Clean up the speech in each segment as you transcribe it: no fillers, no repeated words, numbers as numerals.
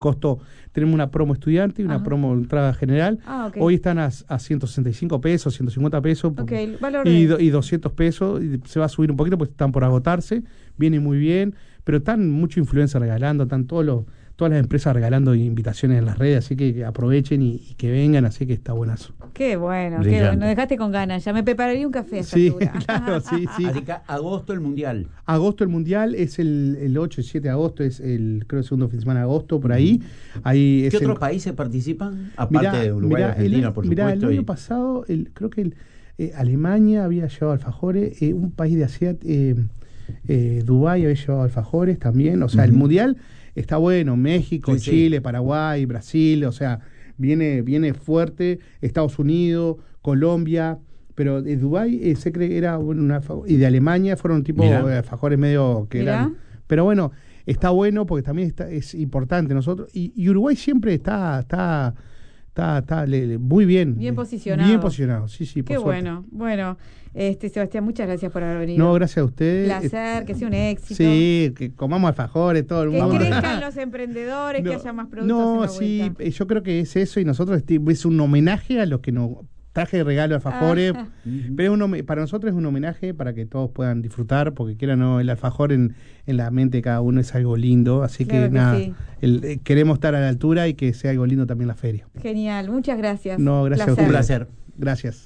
costo, tenemos una promo estudiante y una promo entrada general. Okay. Hoy están a 165 pesos, 150 pesos valor y 200 pesos. Y se va a subir un poquito porque están por agotarse. Viene muy bien, pero están mucho influencers regalando, están todas las empresas regalando invitaciones en las redes, así que aprovechen y que vengan, así que está buenazo. Qué bueno, nos dejaste con ganas, ya me prepararía un café a esta altura. Claro, sí. Agosto el Mundial. Agosto el Mundial es el 8 y 7 de agosto, es el segundo fin de semana de agosto, por ahí. Ahí ¿Qué otros países participan? Aparte de Uruguay y Argentina, por supuesto. El año pasado, creo que Alemania había llevado alfajores, un país de Asia, Dubái había llevado alfajores también, o sea, el Mundial está bueno, México, Chile, Paraguay, Brasil, o sea, viene fuerte, Estados Unidos, Colombia, pero de Dubái se cree que era y de Alemania fueron tipo alfajores medio que eran, pero bueno, está bueno porque también es importante nosotros, y Uruguay siempre está muy bien. Bien posicionado. Bien posicionado, sí. Qué bueno. Bueno, Sebastián, muchas gracias por haber venido. No, gracias a ustedes. Placer, que sea un éxito. Sí, que comamos alfajores, todo el mundo. Que crezcan los emprendedores, que haya más productos. Yo creo que es eso, y nosotros es un homenaje a los que nos traje de regalo alfajores, pero para nosotros es un homenaje para que todos puedan disfrutar, porque quieran o no, el alfajor en la mente de cada uno es algo lindo, así claro que nada, sí. Queremos estar a la altura y que sea algo lindo también la feria. Genial, muchas gracias. No, gracias a ustedes. Un placer. Gracias.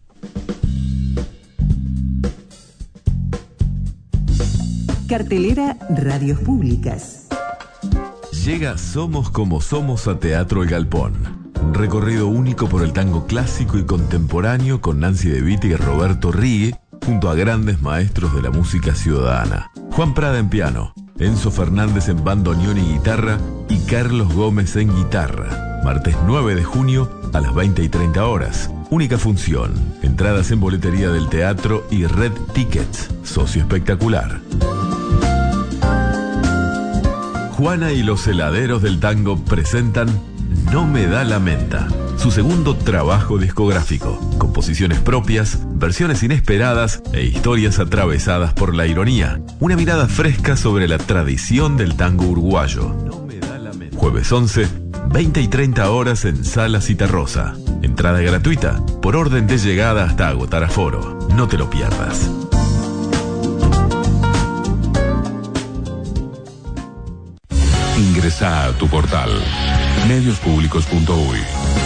Cartelera Radios Públicas. Llega Somos como Somos a Teatro El Galpón. Un recorrido único por el tango clásico y contemporáneo con Nancy De Vita y Roberto Rigue, junto a grandes maestros de la música ciudadana. Juan Prada en piano, Enzo Fernández en bandoneón y guitarra y Carlos Gómez en guitarra. Martes 9 de junio a las 20:30 horas. Única función. Entradas en boletería del teatro y Red Tickets, socio espectacular. Juana y los heladeros del tango presentan No me da la menta, su segundo trabajo discográfico. Composiciones propias, versiones inesperadas e historias atravesadas por la ironía. Una mirada fresca sobre la tradición del tango uruguayo. No me da la menta. Jueves 11, 20:30 horas en Sala Citarrosa. Entrada gratuita, por orden de llegada hasta agotar aforo. No te lo pierdas. Ingresa a tu portal mediospublicos.uy.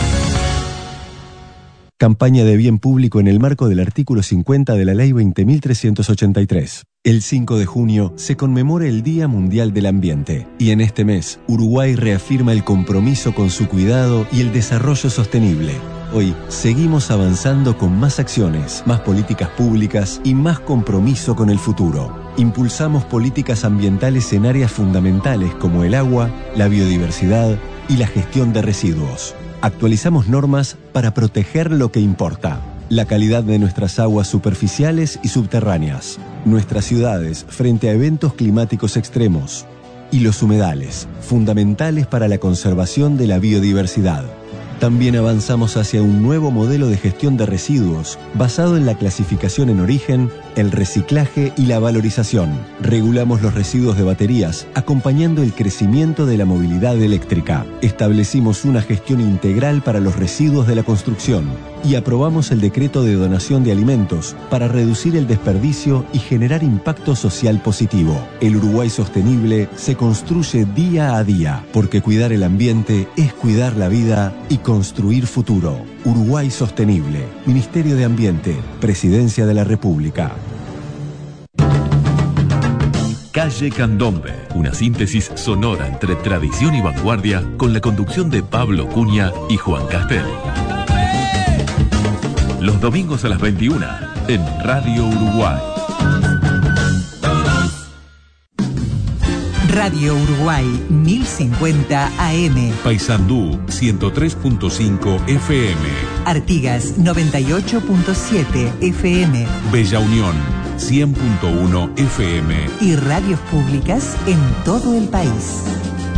Campaña de bien público en el marco del artículo 50 de la Ley 20.383. El 5 de junio se conmemora el Día Mundial del Ambiente y en este mes Uruguay reafirma el compromiso con su cuidado y el desarrollo sostenible. Hoy seguimos avanzando con más acciones, más políticas públicas y más compromiso con el futuro. Impulsamos políticas ambientales en áreas fundamentales como el agua, la biodiversidad y la gestión de residuos. Actualizamos normas para proteger lo que importa: la calidad de nuestras aguas superficiales y subterráneas, nuestras ciudades frente a eventos climáticos extremos y los humedales, fundamentales para la conservación de la biodiversidad. También avanzamos hacia un nuevo modelo de gestión de residuos basado en la clasificación en origen, el reciclaje y la valorización. Regulamos los residuos de baterías, acompañando el crecimiento de la movilidad eléctrica. Establecimos una gestión integral para los residuos de la construcción y aprobamos el decreto de donación de alimentos para reducir el desperdicio y generar impacto social positivo. El Uruguay sostenible se construye día a día, porque cuidar el ambiente es cuidar la vida y construir futuro. Uruguay Sostenible, Ministerio de Ambiente, Presidencia de la República. Calle Candombe, una síntesis sonora entre tradición y vanguardia con la conducción de Pablo Cunha y Juan Castel. Los domingos a las 21 en Radio Uruguay. Radio Uruguay 1050 AM. Paysandú 103.5 FM. Artigas 98.7 FM. Bella Unión 100.1 FM. Y radios públicas en todo el país.